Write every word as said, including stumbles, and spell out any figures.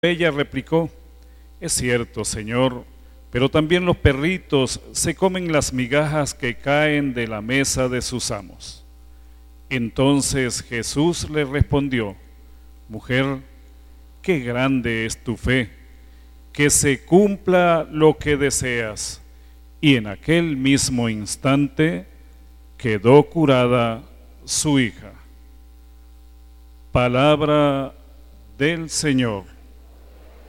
Ella replicó: es cierto, Señor, pero también los perritos se comen las migajas que caen de la mesa de sus amos. Entonces Jesús le respondió: mujer, qué grande es tu fe, que se cumpla lo que deseas. Y en aquel mismo instante quedó curada su hija. Palabra del Señor.